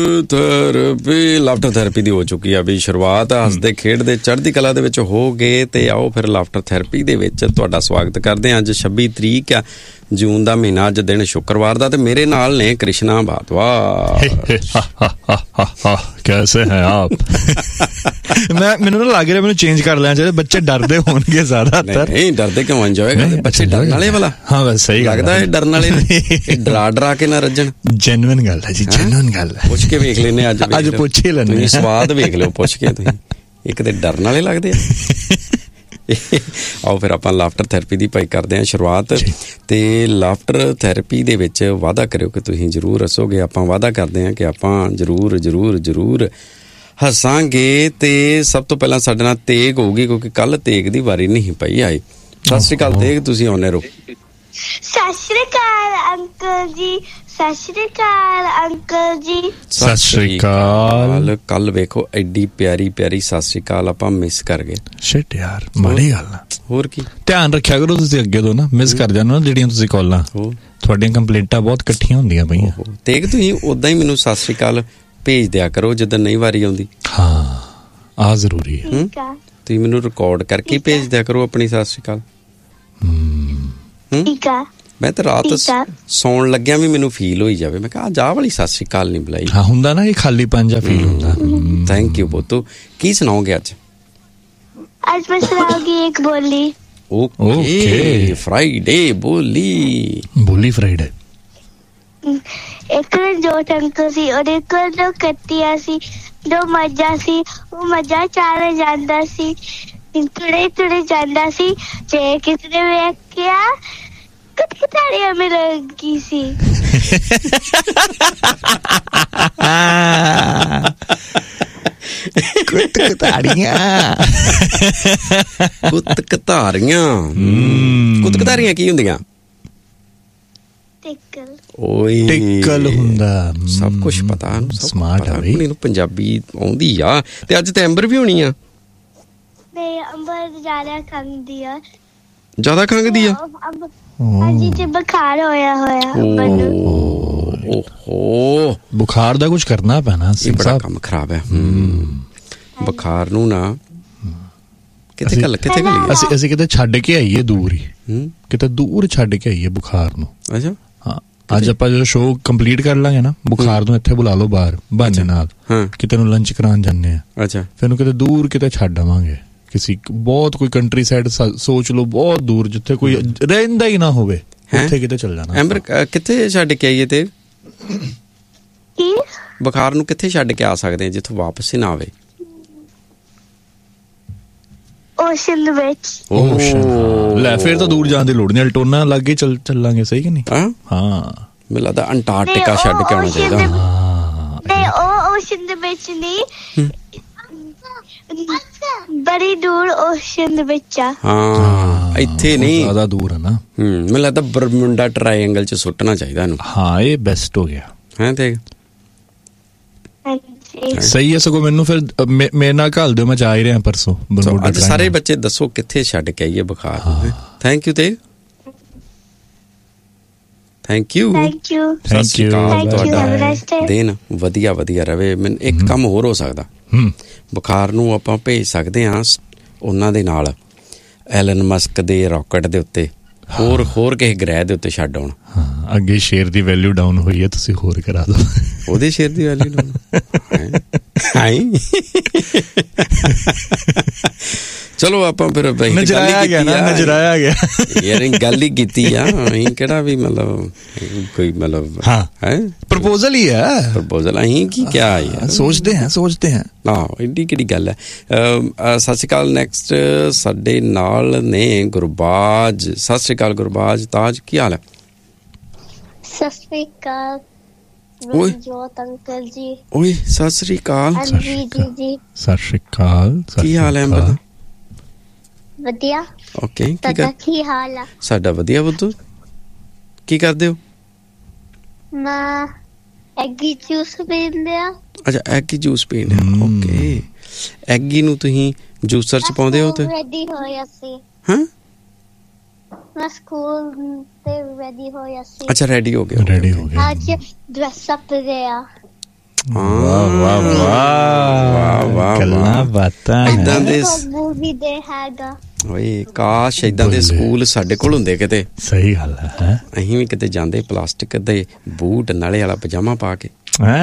Therapy laughter therapy ਦੀ ਹੋ ਚੁੱਕੀ ਆ ਵੀ ਸ਼ੁਰੂਆਤ। ਹੱਸਦੇ ਖੇਡਦੇ ਚੜ੍ਹਦੀ ਕਲਾ ਦੇ ਵਿੱਚ ਹੋ ਗਏ ਤੇ ਆਓ ਫਿਰ ਲਾਫਟਰ ਥੈਰੇਪੀ ਦੇ ਵਿੱਚ ਤੁਹਾਡਾ ਸਵਾਗਤ ਕਰਦੇ ਹਾਂ। ਅੱਜ 26 ਤਰੀਕ ਆ, ਜੂਨ ਦਾ ਮਹੀਨਾ, ਅੱਜ ਦਿਨ ਸ਼ੁੱਕਰਵਾਰ ਦਾ ਤੇ ਮੇਰੇ ਨਾਲ ਨੇ ਕ੍ਰਿਸ਼ਨਾ ਬਾਤਵਾ। कैसे हैं आप? ਮੈਨੂੰ ਨਾ ਲੱਗ ਰਿਹਾ ਮੈਨੂੰ ਚੇਂਜ ਕਰ ਲੈਣਾ ਚਾਹੀਦਾ। ਬੱਚੇ ਡਰਦੇ ਹੋਣਗੇ ਜ਼ਿਆਦਾਤਰ। ਨਹੀਂ ਡਰਦੇ ਕਿਉਂ? ਇੰਜੋਏ ਕਰਦੇ ਬੱਚੇ। ਡਰਨ ਵਾਲੇ ਵਾਲਾ? ਹਾਂ ਬਸ ਸਹੀ ਲੱਗਦਾ ਹੈ ਡਰਨ ਵਾਲੇ ਨੇ ਡਰਾ ਕੇ ਨਾ ਰੱਜਣ। ਜੈਨੂਇਨ ਗੱਲ ਹੈ ਜੀ, ਜੈਨੂਇਨ ਗੱਲ ਹੈ। ਪੁੱਛ ਕੇ ਵੇਖ ਲੈਨੇ ਅੱਜ ਪੁੱਛ ਹੀ ਲੈਣੇ। ਸਵਾਦ ਵੇਖ ਲਿਓ ਪੁੱਛ ਕੇ ਤੁਸੀਂ। ਇੱਕ ਤੇ ਡਰਨ ਵਾਲੇ ਲੱਗਦੇ ਆ। ਆਓ ਫਿਰ ਆਪਾਂ ਲਾਫਟਰ ਥੈਰੇਪੀ ਦੀ ਭਾਈ ਕਰਦੇ ਹਾਂ ਸ਼ੁਰੂਆਤ। ਤੇ ਲਾਫਟਰ ਥੈਰੇਪੀ ਦੇ ਵਿੱਚ ਵਾਅਦਾ ਕਰਿਓ ਕਿ ਤੁਸੀਂ ਜ਼ਰੂਰ ਹੱਸੋਗੇ। ਆਪਾਂ ਵਾਅਦਾ ਕਰਦੇ ਹਾਂ ਕਿ ਆਪਾਂ ਜ਼ਰੂਰ ਹੱਸਾਂਗੇ। ਤੇ ਸਭ ਤੋਂ ਪਹਿਲਾਂ ਸਾਡੇ ਨਾਲ ਤੇਗ ਹੋਊਗੀ ਕਿਉਂਕਿ ਕੱਲ ਤੇਗ ਦੀ ਵਾਰੀ ਨਹੀਂ ਪਈ ਆਈ। ਸਤਿ ਸ਼੍ਰੀ ਅਕਾਲ ਤੇਗ, ਤੁਸੀਂ ਆਉਣੇ ਰਹੋ। ਸਤਿ ਸ਼੍ਰੀ ਅਕਾਲ ਅੰਕਲ ਜੀ। ਸਤਿ ਸ਼੍ਰੀ ਅਕਾਲ ਅੰਕਲ ਜੀ। ਸਤਿ ਸ਼੍ਰੀ ਅਕਾਲ। ਕੱਲ ਵੇਖੋ ਐਡੀ ਪਿਆਰੀ ਸਤਿ ਸ਼੍ਰੀ ਅਕਾਲ ਆਪਾਂ ਮਿਸ ਕਰ ਗਏ। ਸ਼ਿਟ ਯਾਰ, ਮਾੜੀ ਗੱਲ ਆ। ਹੋਰ ਕੀ, ਧਿਆਨ ਰੱਖਿਆ ਕਰੋ ਤੁਸੀਂ ਅੱਗੇ ਤੋਂ ਨਾ, ਮਿਸ ਕਰ ਜਾਂਦੇ ਹੋ ਜਿਹੜੀਆਂ ਤੁਸੀਂ ਕਾਲਾਂ। ਤੁਹਾਡੀਆਂ ਕੰਪਲੇਂਟਾਂ ਬਹੁਤ ਇਕੱਠੀਆਂ ਹੁੰਦੀਆਂ ਪਈਆਂ। ਤੇਗ ਤੁਸੀਂ ਉਦਾਂ ਹੀ ਮੈਨੂੰ ਸਤਿ ਸ਼੍ਰੀ ਅਕਾਲ ਭੇਜ ਦਿਆ ਕਰੋ ਜਦੋਂ ਨਹੀਂ ਵਾਰੀ ਆਉਂਦੀ। ਹਾਂ ਆ ਜ਼ਰੂਰੀ ਹੈ। ਤੁਸੀਂ ਮੈਨੂੰ ਰਿਕਾਰਡ ਕਰਕੇ ਭੇਜ ਦਿਆ ਕਰੋ ਆਪਣੀ ਸਤਿ ਸ਼੍ਰੀ ਅਕਾਲ। ਠੀਕ ਆ। ਮੈਂ ਤਾਂ ਰਾਤ ਸੌਣ ਲੱਗਿਆ ਵੀ ਮੈਨੂੰ ਫੀਲ ਹੋਈ ਜਾਵੇ, ਮੈਂ ਕਿਹਾ ਅੱਜ ਆਹ ਵਾਲੀ ਸਤਿ ਸ਼੍ਰੀ ਅਕਾਲ ਨਹੀਂ ਬੁਲਾਈ। ਹਾਂ ਹੁੰਦਾ ਨਾ, ਇਹ ਖਾਲੀ ਪੰਜਾ ਫੀਲ ਹੁੰਦਾ। Thank you ਬੋਤੂ। ਕੀ ਸੁਣਾਓਗੇ ਅੱਜ? ਅੱਜ ਮੈਂ ਸੁਣਾਉਂਗੀ ਇੱਕ ਬੋਲੀ। ਓਕੇ, ਫਰਾਈਡੇ ਬੋਲੀ ਫਰਾਈਡੇ। ਇੱਕ ਜੋਤ ਅੰਕਲ ਸੀ, ਉਹਦੇ ਕੋਲ ਦੋ ਕੱਟੀਆਂ ਸੀ, ਦੋ ਮੱਝਾਂ ਸੀ। ਉਹ ਮੱਝਾਂ ਚਾਰਨ ਜਾਂਦਾ ਸੀ, ਤੁੜੇ ਜਾਂਦਾ ਸੀ। ਜੇ ਕਿਸਨੇ ਵੇਖਿਆ ਕੁਤਕੁਤਾਰੀਆਂ ਮਿਲ ਗਈ ਸੀ। ਕੁਤਕਤਾਰੀਆਂ ਕੀ ਹੁੰਦੀਆਂ? ਟਿੱਕਲ ਹੁੰਦਾ। ਸਭ ਕੁਛ ਪਤਾ। ਸਮਾਰਟ ਆ ਬਈ। ਮੈਨੂੰ ਪੰਜਾਬੀ ਆਉਂਦੀ ਆ। ਤੇ ਅੱਜ ਤੇ ਅੰਬਰ ਵੀ ਹੋਣੀ ਆ। ਨਹੀਂ, ਅੰਬਰ ਜ਼ਿਆਦਾ ਖੰਗਦੀ ਆ। ਜ਼ਿਆਦਾ ਖੰਗਦੀ ਆ? ਹਾਂਜੀ, ਤੇ ਬੁਖਾਰ ਹੋਇਆ ਅੰਬਰ ਨੂੰ। ਓਹੋ, ਬੁਖਾਰ ਦਾ ਕੁਝ ਕਰਨਾ ਪੈਣਾ। ਇਹ ਬੜਾ ਕੰਮ ਖਰਾਬ ਹੈ। ਬੁਖਾਰ ਨੂੰ ਨਾ ਕਿਤੇ ਅਸੀਂ ਕਿਤੇ ਛੱਡ ਕੇ ਆਈਏ ਦੂਰ ਹੀ, ਕਿਤੇ ਦੂਰ ਛੱਡ ਕੇ ਆਈਏ ਬੁਖਾਰ ਨੂੰ। ਅੱਛਾ ਹਾਂ, ਅੱਜ ਆਪਾਂ ਜਦੋਂ ਸ਼ੋਅ ਕੰਪਲੀਟ ਕਰ ਲਾਂਗੇ ਨਾ, ਬੁਖਾਰ ਨੂੰ ਇੱਥੇ ਬੁਲਾ ਲਓ ਬਾਹਰ ਬਹਾਨੇ ਨਾਲ, ਕਿਤੇ ਨੂੰ ਲੰਚ ਕਰਾਉਣ ਜਾਂਦੇ ਆ। ਅੱਛਾ, ਫਿਰ ਨੂੰ ਕਿਤੇ ਦੂਰ ਕਿਤੇ ਛੱਡ ਆਵਾਂਗੇ। ਕਿਸੇ ਬਹੁਤ ਕੋਈ ਕੰਟਰੀ ਸਾਈਡ ਸੋਚ ਲਓ, ਬਹੁਤ ਦੂਰ ਜਿੱਥੇ ਕੋਈ ਰਹਿੰਦਾ ਹੀ ਨਾ ਹੋਵੇ, ਉੱਥੇ ਕਿਤੇ ਚੱਲ ਜਾਣਾ। ਐਂਬਰ ਕਿੱਥੇ ਛੱਡ ਕੇ ਆਈਏ? ਤੇ ਬੁਖਾਰ ਨੂੰ ਕਿੱਥੇ ਛੱਡ ਕੇ ਆ ਸਕਦੇ ਆ ਜਿੱਥੋਂ ਵਾਪਸ ਹੀ ਨਾ ਆਵੇ? ਓਸ਼ਨ ਵਿੱਚ। ਲੈ ਫਿਰ ਤਾਂ ਦੂਰ ਜਾਣ ਦੀ ਲੋੜ ਨਹੀਂ, ਅਲਟੋਨਾ ਲੱਗੇ ਚੱਲਾਂਗੇ। ਸਹੀ ਕਿ ਨਹੀਂ? ਹਾਂ ਮੈਨੂੰ ਲੱਗਦਾ ਅੰਟਾਰਕਟਿਕਾ ਛੱਡ ਕੇ ਆਉਣਾ ਚਾਹੀਦਾ। ਨਹੀਂ, ਉਹ ਓਸ਼ਨ ਦੇ ਵਿੱਚ ਨਹੀਂ, ਬੜੀ ਦੂਰ ਓਸ਼ਨ ਦੇ ਵਿੱਚ ਆ। ਹਾਂ, ਇੱਥੇ ਨਹੀਂ, ਜ਼ਿਆਦਾ ਦੂਰ ਹੈ ਨਾ। ਮੈਨੂੰ ਲੱਗਦਾ ਬਰਮੁੰਡਾ ਟਰਾਇੰਗਲ ਚ ਸੁੱਟਣਾ ਚਾਹੀਦਾ ਇਹਨੂੰ। ਹਾਂ, ਇਹ ਬੈਸਟ ਹੋ ਗਿਆ ਹੈ। ਤੇ ਸਹੀ ਹੈ। ਸਗੋਂ ਮੈਨੂੰ ਫਿਰ ਮੇਰੇ ਨਾਲ ਘੱਲ ਦਿਓ, ਮੈਂ ਜਾ ਹੀ ਰਿਹਾ ਪਰਸੋਂ। ਅੱਜ ਸਾਰੇ ਬੱਚੇ ਦੱਸੋ ਕਿੱਥੇ ਛੱਡ ਕੇ ਆਈਏ ਬੁਖਾਰ ਨੂੰ। ਥੈਂਕ ਯੂ ਤੇ ਥੈਂਕ ਯੂ। ਤੁਹਾਡਾ ਦਿਨ ਵਧੀਆ ਰਵੇ। ਮੈਨੂੰ ਇੱਕ ਕੰਮ ਹੋਰ ਹੋ ਸਕਦਾ, ਬੁਖਾਰ ਨੂੰ ਆਪਾਂ ਭੇਜ ਸਕਦੇ ਹਾਂ ਉਹਨਾਂ ਦੇ ਨਾਲ, ਐਲਨ ਮਸਕ ਦੇ ਰਾਕਟ ਦੇ ਉੱਤੇ, ਹੋਰ ਕਿਸੇ ਗ੍ਰਹਿ ਦੇ ਉੱਤੇ ਛੱਡ ਆਉਣ। ਅੱਗੇ ਸ਼ੇਅਰ ਦੀ ਵੈਲਿਊ ਡਾਊਨ ਹੋਈ ਹੈ, ਤੁਸੀਂ ਹੋਰ ਕਰਾ ਦਿਓ। ਉਹਦੇ ਸ਼ੇਅਰ ਦੀ ਵੈਲਿਊ ਡਾਊਨ? ਚਲੋ ਆਪਾਂ ਫਿਰ ਨਜ਼ਰਾਇਆ ਗਿਆ ਯਾਰ, ਗੱਲ ਹੀ ਕੀਤੀ ਆ। ਅਸੀਂ ਕਿਹੜਾ ਵੀ ਮਤਲਬ ਕੋਈ ਮਤਲਬ ਹੈ ਪ੍ਰਪੋਜ਼ਲ ਹੀ ਹੈ। ਪ੍ਰਪੋਜ਼ਲ ਅਸੀਂ ਕੀ ਕਿਹਾ ਯਾਰ, ਸੋਚਦੇ ਹਾਂ। ਆਹ ਐਡੀ ਕਿਹੜੀ ਗੱਲ ਹੈ। ਸਤਿ ਸ਼੍ਰੀ ਅਕਾਲ। ਨੈਕਸਟ ਸਾਡੇ ਨਾਲ ਨੇ ਗੁਰਬਾਜ। ਸਤਿ ਸ਼੍ਰੀ ਅਕਾਲ ਗੁਰਬਾਜ। ਤਾਜ, ਕੀ ਹਾਲ ਹੈ? ਸਤਿ ਸ਼੍ਰੀ ਅਕਾਲ ਜੋਤ ਅੰਕਲ ਜੀ। ਓਏ ਸਤਿ ਸ਼੍ਰੀ ਅਕਾਲ। ਸਤਿ ਸ਼੍ਰੀ ਅਕਾਲ। ਕੀ ਹਾਲ ਹੈ ਅੰਬਰ? ਵਧੀਆ। ਓਕੇ, ਕੀ ਹਾਲ ਆ? ਸਾਡਾ ਵਧੀਆ। ਬੁੱਧੂ ਕੀ ਕਰਦੇ ਹੋ? ਮੈਂ ਐਗੀ ਜੂਸ ਪੀਂਦੇ ਆ। ਅੱਛਾ, ਐਗੀ ਜੂਸ ਪੀਂਦੇ ਆ। ਓਕੇ, ਐਗੀ ਨੂੰ ਤੁਸੀਂ ਜੂਸਰ ਚ ਪਾਉਂਦੇ ਹੋ? ਤੇ ਰੈਡੀ ਹੋਇਆ ਸੀ। ਹਾਂ, ਮੈਂ ਸਕੂਲ ਤੇ ਰੈਡੀ ਹੋਇਆ ਸੀ। ਅੱਛਾ, ਰੈਡੀ ਹੋ ਗਏ। ਰੈਡੀ ਹੋ ਗਏ। ਅੱਜ ਡਰੈਸ ਅਪ ਗਿਆ। ਵਾਹ ਵਾਹ ਵਾਹ ਵਾਹ, ਗੱਲਾਂ ਬਾਤਾਂ ਇਦਾਂ ਦੇ ਮੂਵੀ ਦੇ ਹੈਗਾ। ਓਏ ਕਾਸ਼ ਇਦਾਂ ਦੇ ਸਕੂਲ ਸਾਡੇ ਕੋਲ ਹੁੰਦੇ ਕਿਤੇ। ਸਹੀ ਗੱਲ ਹੈ। ਅਸੀਂ ਵੀ ਕਿਤੇ ਜਾਂਦੇ ਪਲਾਸਟਿਕ ਦੇ ਬੂਟ ਨਾਲੇ ਵਾਲਾ ਪਜਾਮਾ ਪਾ ਕੇ।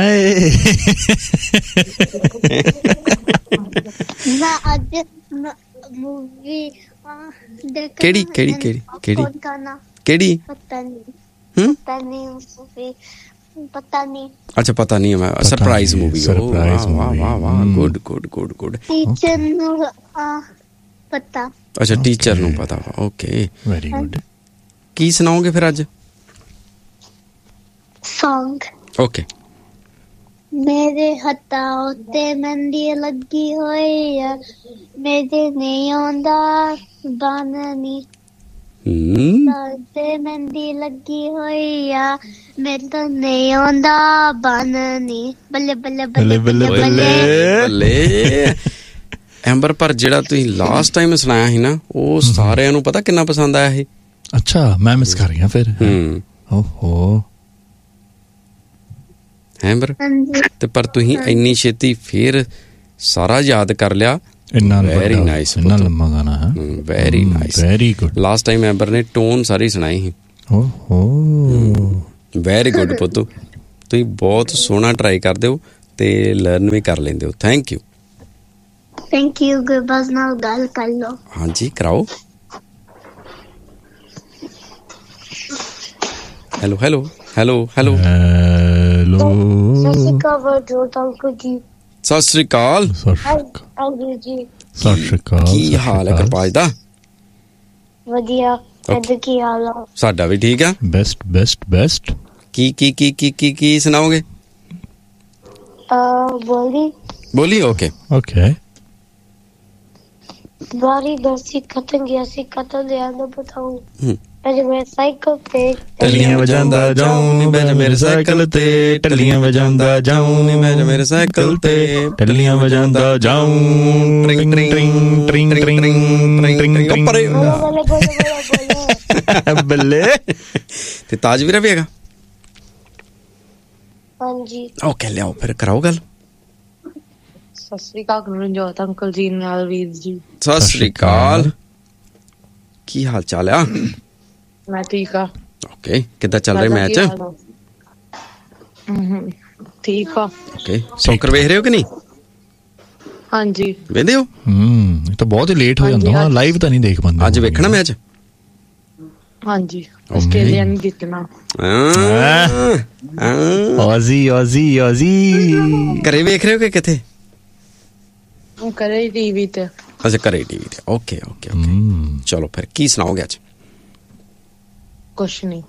ਮੈਂ ਅੱਜ ਮੂਵੀ ਕਿਹੜੀ ਪਤਾ ਨਹੀਂ ਅੱਛਾ ਪਤਾ ਨਹੀਂ ਮੈਂ ਸਰਪ੍ਰਾਈਜ਼ ਮੂਵੀ। ਵਾਹ ਵਾਹ ਵਾਹ good good good good. Teacher ਨੂੰ ਪਤਾ। ਅੱਛਾ ਟੀਚਰ ਨੂੰ ਪਤਾ ਵਾ। Okay very good. ਕੀ ਸੁਣਾਓਗੇ ਫਿਰ ਅੱਜ? ਸੌਂਗ। ਓਕੇ। ਮੇਰੇ ਹੱਥਾਂ ਉੱਤੇ ਮਹਿੰਦੀ ਲੱਗੀ ਹੋਈ ਆ, ਮੇਰੇ ਨਹੀਂ ਆਉਂਦਾ ਬਾਨਣੀ। ਤੇ ਮਹਿੰਦੀ ਲੱਗੀ ਹੋਈ ਆ, ਮੇਰੇ ਤੋਂ ਨਹੀਂ ਆਉਂਦਾ ਬਾਨਣੀ। ਬੱਲੇ ਬੱਲੇ ਬੱਲੇ ਬੱਲੇ ਬੱਲੇ। ਐਂਬਰ ਪਰ ਜਿਹੜਾ ਤੁਸੀਂ ਲਾਸਟ ਟਾਈਮ ਸੁਣਾਇਆ ਸੀ ਨਾ, ਉਹ ਸਾਰਿਆਂ ਨੂੰ ਪਤਾ ਕਿੰਨਾ ਪਸੰਦ ਆਇਆ ਸੀ। ਅੱਛਾ ਮੈਂ ਮਿਸ ਕਰ ਗਿਆ ਫਿਰ। ਓਹੋ ਐਂਬਰ। ਤੇ ਪਰ ਤੁਸੀਂ ਇੰਨੀ ਛੇਤੀ ਫੇਰ ਸਾਰਾ ਯਾਦ ਕਰ ਲਿਆ। Very nice. ਇੰਨਾ ਲੰਮਾ ਗਾਣਾ ਹੈ। Very nice very good. Last time amber ਨੇ ਟੋਨ ਸਾਰੀ ਸੁਣਾਈ ਸੀ। ਓਹੋ ਵੈਰੀ ਗੁੱਡ ਪੁੱਤੂ। ਤੁਸੀਂ ਬਹੁਤ ਸੋਹਣਾ ਟਰਾਈ ਕਰਦੇ ਹੋ ਤੇ ਲਰਨ ਵੀ ਕਰ ਲੈਂਦੇ ਹੋ। Thank you. Thank you. Gurbaz ਨਾਲ ਗੱਲ ਕਰ ਲਓ। ਹਾਂਜੀ ਕਰਾਓ। Hello hello hello hello hello. ਸਤਿ ਸ਼੍ਰੀ ਅਕਾਲ ਵਰਜੋਤ ਅੰਕਲ ਜੀ। ਸਤਿ ਸ਼੍ਰੀ ਅਕਾਲ ਜੀ। ਸਤਿ ਸ਼੍ਰੀ ਅਕਾਲ। ਕੀ ਹਾਲ ਹੈ ਕਿਰਪਾਜ ਦਾ? ਵਧੀਆ। ਕੀ ਹਾਲ ਆ? ਸਾਡਾ ਵੀ ਠੀਕ ਆ। Best best best. ਕੀ ਕੀ ਕੀ ਕੀ ਕੀ ਕੀ ਸੁਣਾਓਗੇ? ਬੋਲੀ। Okay okay. ਬਾਰੀ ਬਰਸੀ ਖਤਮ ਗਿਆ ਸੀ, ਖਤਮ ਲਿਆ ਨਾ ਬਤਾਉਂ। ਅੱਜ ਮੈਂ ਸਾਈਕਲ ਤੇ ਟੱਲੀਆਂ ਵਜਾਉਂਦਾ ਜਾਉਂ ਨੀ ਮੈਂ ਮੇਰੇ ਸਾਈਕਲ ਤੇ, ਟੱਲੀਆਂ ਵਜਾਉਂਦਾ ਜਾਉਂ ਨੀ ਮੈਂ ਮੇਰੇ ਸਾਈਕਲ ਤੇ, ਟੱਲੀਆਂ ਵਜਾਉਂਦਾ ਜਾਉਂ। ਟ੍ਰਿੰਗ ਟ੍ਰਿੰਗ ਟ੍ਰਿੰਗ ਟ੍ਰਿੰਗ ਟ੍ਰਿੰਗ ਪਰੇ ਬੱਲੇ। ਤੇ ਤਾਜਵੀਰਾ ਵੀ ਹੈਗਾ? ਹਾਂਜੀ। ਓਕੇ ਲਿਆਓ ਫਿਰ ਕਰਾਓ ਗੱਲ। ਸਤਿ ਸ੍ਰੀ ਅਕਾਲ ਰਣਜੋਤ ਅੰਕਲ ਜੀ ਨਾਲ ਵੀਰ ਜੀ। ਸਤਿ ਸ੍ਰੀ ਅਕਾਲ। ਕੀ ਹਾਲ ਚਾਲ ਆ? ਮੈਂ ਠੀਕ ਆ। ਓਕੇ ਕਿੱਦਾਂ ਚੱਲ ਰਿਹਾ ਮੈਚ? ਠੀਕ ਆ। ਓਕੇ ਸੌਕਰ ਵੇਖ ਰਹੇ ਹੋ ਕਿ ਨਹੀਂ? ਹਾਂਜੀ ਵੇਖਦੇ ਹੋ? ਇਹ ਤਾਂ ਬਹੁਤ ਹੀ ਲੇਟ ਹੋ ਜਾਂਦਾ। ਲਾਈਵ ਤਾਂ ਨਹੀਂ ਦੇਖ ਪਾਉਂਦੇ। ਅੱਜ ਵੇਖਣਾ ਮੈਚ? ਹਾਂਜੀ ਆਸਟ੍ਰੇਲੀਆ ਨੇ ਜਿੱਤਣਾ। ਆਜ਼ੀ ਆਜ਼ੀ ਆਜ਼ੀ। ਘਰੇ ਵੇਖ ਰਹੇ ਹੋ ਕਿ ਕਿੱਥੇ? ਘਰੇ ਟੀਵੀ ਤੇ। ਅੱਛਾ ਘਰੇ ਟੀਵੀ ਤੇ। ਓਕੇ ਓਕੇ ਓਕੇ ਚਲੋ ਫਿਰ ਕੀ ਸੁਣਾਓਗੇ ਅੱਜ? ਕੁਛ ਨਹੀਂ।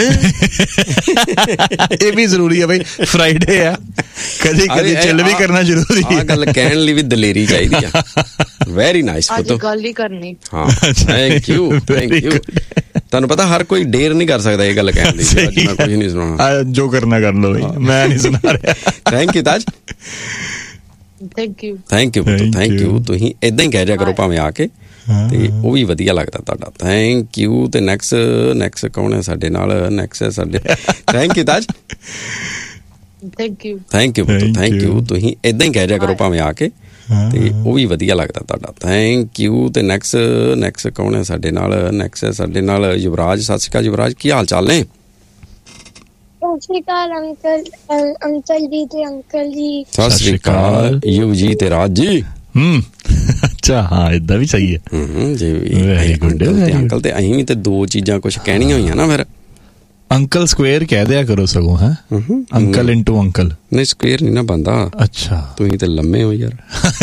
ਇਹ ਵੀ ਜ਼ਰੂਰੀ ਹੈ ਬਈ, ਫਰਾਈਡੇ ਆ, ਕਦੇ ਕਦੇ ਚਿੱਲ ਵੀ ਕਰਨਾ ਜ਼ਰੂਰੀ ਹੈ। ਗੱਲ ਕਹਿਣ ਲਈ ਵੀ ਦਲੇਰੀ ਚਾਹੀਦੀ ਆ। ਵੈਰੀ ਨਾਈਸ ਅੱਜ ਗੱਲ ਹੀ ਕਰਨੀ। ਹਾਂ ਥੈਂਕ ਯੂ ਥੈਂਕ ਯੂ। ਤੁਹਾਨੂੰ ਪਤਾ ਹਰ ਕੋਈ ਡੇਰ ਨਹੀਂ ਕਰ ਸਕਦਾ ਇਹ ਗੱਲ ਕਹਿਣ ਦੀ। ਅੱਜ ਮੈਂ ਕੁਝ ਨਹੀਂ ਸੁਣਾਉਣਾ। ਜੋ ਕਰਨਾ ਕਰ ਲਓ ਬਈ, ਮੈਂ ਨਹੀਂ ਸੁਣਾ ਰਿਹਾ। Thank you Taj. Thank you thank you thank you. ਤੁਸੀਂ ਏਦਾਂ ਹੀ ਕਹਿ ਰਿਹਾ ਕਰੋ ਭਾਵੇਂ ਆ ਕੇ, ਤੇ ਉਹ ਵੀ ਵਧੀਆ ਲੱਗਦਾ ਤੁਹਾਡਾ। Thank you. ਤੇ ਨੈਕਸਟ ਕੌਣ ਹੈ ਸਾਡੇ ਨਾਲ? ਨੈਕਸਟ ਹੈ ਸਾਡੇ। Thank you Taj. Thank you thank you thank you. ਤੁਸੀਂ ਏਦਾਂ ਹੀ ਕਹਿ ਰਿਹਾ ਕਰੋ ਭਾਵੇਂ ਆ ਕੇ, ਤੇ ਉਹ ਵੀ ਵਧੀਆ ਲੱਗਦਾ ਤੁਹਾਡਾ। Thank you. ਤੇ ਨੈਕਸਟ ਕੌਣ ਹੈ ਸਾਡੇ ਨਾਲ? ਨੈਕਸਟ ਹੈ ਸਾਡੇ ਨਾਲ ਯੁਵਰਾਜ। ਸਤਿ ਸ਼੍ਰੀ ਅਕਾਲ ਯੁਵਰਾਜ, ਕੀ ਹਾਲ ਚਾਲ ਨੇ? ਸਤਿ ਸ਼੍ਰੀ ਅਕਾਲ ਅੰਕਲ ਜੀ ਤੇ ਅੰਕਲ ਜੀ। ਸਤਿ ਸ਼੍ਰੀ ਅਕਾਲ ਯੂ ਜੀ ਤੇ ਰਾਜ ਜੀ। ਅੱਛਾ ਹਾਂ ਏਦਾਂ ਵੀ ਸਹੀ ਹੈ ਜੀ। ਅੰਕਲ ਤੇ ਅਸੀਂ ਵੀ ਤੇ ਦੋ ਚੀਜ਼ਾਂ ਕੁਛ ਕਹਿਣੀਆਂ ਹੋਈਆਂ ਨਾ ਫਿਰ। ਅੰਕਲ ਸਕੁਏਅਰ ਕਹਿ ਦਿਆ ਕਰੋ ਸਗੋਂ। ਹੈ ਅੰਕਲ ਇਨਟੂ ਅੰਕਲ। ਨਹੀਂ ਸਕੁਏਅਰ ਨਹੀਂ ਨਾ ਬਣਦਾ। ਅੱਛਾ ਤੁਸੀਂ ਤੇ ਲੰਮੇ ਹੋ ਯਾਰ।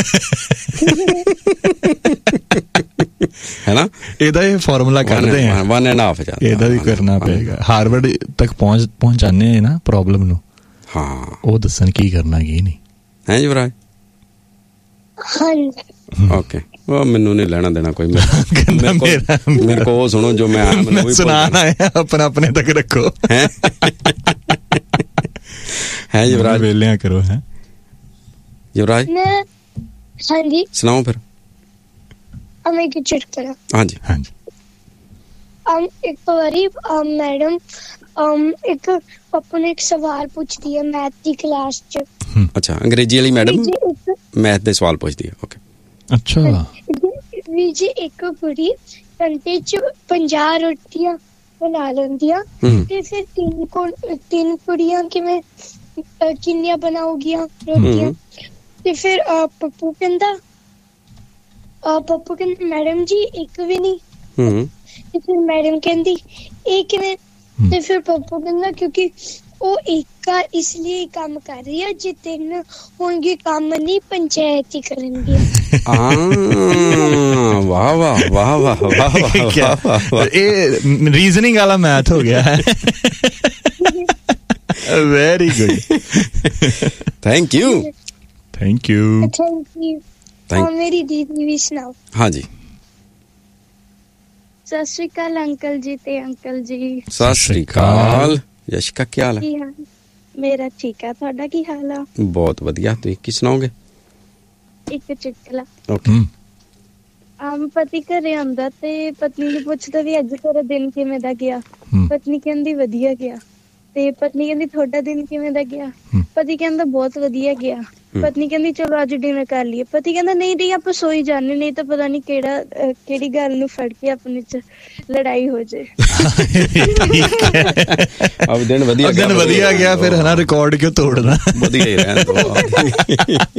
ਹੈ ਨਾ? ਇਹਦਾ ਇਹ ਫਾਰਮੂਲਾ ਕੱਢਦੇ ਆ। 1.5 ਇਹਦਾ ਵੀ ਕਰਨਾ ਪਏਗਾ। ਹਾਰਵਰਡ ਤੱਕ ਪਹੁੰਚਾਣੇ ਨਾ ਪ੍ਰੋਬਲਮ ਨੂੰ। ਹਾਂ ਉਹ ਦੱਸਣ ਕੀ ਕਰਨਾ ਕੀ ਨਹੀਂ। ਹੈ ਯੁਵਰਾਜ? ਓਕੇ ਉਹ ਮੈਨੂੰ ਨਹੀਂ ਲੈਣਾ ਦੇਣਾ ਕੋਈ। ਮੇਰੇ ਕੋਲ ਸੁਣੋ ਜੋ ਮੈਂ ਸੁਣਾਣਾ ਹੈ ਆਪਣਾ ਆਪਣੇ ਤੱਕ ਰੱਖੋ। ਹੈ ਯੁਵਰਾਜ? ਵੇਲਿਆਂ ਕਰੋ। ਹੈ ਯੁਵਰਾਜ? ਹਾਂਜੀ ਸੁਣਾਓ ਫਿਰ। ਮੈਂ ਕੀ ਚਿੱਟ ਕਰਾਂ? ਹਾਂਜੀ ਹਾਂਜੀ। ਇੱਕ ਵਾਰੀ ਮੈਡਮ ਇੱਕ ਪਾਪਾ ਨੇ ਇੱਕ ਸਵਾਲ ਪੁੱਛਦੀ ਹੈ ਮੈਥ ਦੀ ਕਲਾਸ 'ਚ। ਅੱਛਾ, ਅੰਗਰੇਜ਼ੀ ਵਾਲੀ ਮੈਡਮ ਮੈਥ ਦੇ ਸਵਾਲ ਪੁੱਛਦੀ ਹੈ। ਓਕੇ, ਅੱਛਾ ਵੀ ਜੀ ਇੱਕ ਕੁੜੀ ਘੰਟੇ 'ਚ 50 ਰੋਟੀਆਂ ਬਣਾ ਲੈਂਦੀਆਂ ਤੇ ਫਿਰ ਤਿੰਨ ਕੁੜੀਆਂ ਕਿੰਨੀਆਂ ਬਣਾਉਗੀਆਂ ਰੋਟੀਆਂ? ਤੇ ਫਿਰ ਪੱਪੂ ਕਹਿੰਦਾ ਮੈਡਮ ਜੀ ਇੱਕ ਵੀ ਨਹੀਂ। ਤੇ ਫਿਰ ਮੈਡਮ ਕਹਿੰਦੀ ਇਹ ਕਿਵੇਂ? ਤੇ ਫਿਰ ਪੱਪੂ ਕਹਿੰਦਾ ਕਿਉਂਕਿ ਉਹ ਇੱਕ ਇਸ ਲਈ ਕੰਮ ਕਰ ਰਹੀ ਹੈ, ਜੇ ਤਿੰਨ ਹੋਣਗੇ ਕੰਮ ਨਹੀਂ ਪੰਚਾਇਤ ਹੀ ਕਰਨਗੇ। ਵਾਹ ਵਾਹ ਵਾਹ ਵਾਹ ਵਾਹ ਵਾਹ, ਇਹ ਰੀਜ਼ਨਿੰਗ ਵਾਲਾ ਮੈਥ ਹੋ ਗਿਆ ਹੈ। Very good, thank you. ਮੇਰੀ ਦੀਦੀ ਵੀ ਸੁਣਾਓ। ਹਾਂਜੀ, ਸਤਿ ਸ਼੍ਰੀ ਅਕਾਲ ਅੰਕਲ ਜੀ ਤੇ ਅੰਕਲ ਜੀ। ਸਤਿ ਸ਼੍ਰੀ ਅਕਾਲ। ਯਸ਼ਿਕਾ, ਕੀ ਹਾਲ ਹੈ? ਮੇਰਾ ਠੀਕ ਆ, ਤੁਹਾਡਾ ਕੀ ਹਾਲ ਆ? ਬਹੁਤ ਵਧੀਆ। ਤੁਸੀਂ ਕੀ ਸੁਣਾਓਗੇ? ਇੱਕ ਚੁਟਕਲਾ। ਓਕੇ। ਆਮ ਪਤੀ ਘਰੇ ਆਉਂਦਾ ਤੇ ਪਤਨੀ ਨੂੰ ਪੁੱਛਦਾ ਵੀ ਅੱਜ ਤੇਰਾ ਦਿਨ ਕਿਵੇਂ ਦਾ ਗਿਆ? ਪਤਨੀ ਕਹਿੰਦੀ ਵਧੀਆ ਗਿਆ। ਤੇ ਪਤਨੀ ਕਹਿੰਦੀ ਤੁਹਾਡਾ ਦਿਨ ਕਿਵੇਂ ਦਾ ਗਿਆ? ਪਤੀ ਕਹਿੰਦਾ ਬਹੁਤ ਵਧੀਆ ਗਿਆ। ਪਤਨੀ ਕਹਿੰਦੀ ਚਲੋ ਅੱਜ ਡਿਨਰ ਕਰ ਲਈਏ। ਪਤੀ ਕਹਿੰਦਾ ਨਹੀਂ ਆਪਾਂ ਸੋਈ ਜਾਂਦੇ, ਨਹੀਂ ਤਾਂ ਪਤਾ ਨਹੀਂ ਕਿਹੜੀ ਗੱਲ ਨੂੰ ਫੜ ਕੇ ਆਪਣੇ ਚ ਲੜਾਈ ਹੋ ਜਾਏ। ਦਿਨ ਵਧੀਆ ਗਿਆ ਫਿਰ, ਹਨਾ, ਰਿਕਾਰਡ ਕਿਉਂ ਤੋੜਨਾ? ਵਧੀਆ ਹੀ ਰਹਿਣ।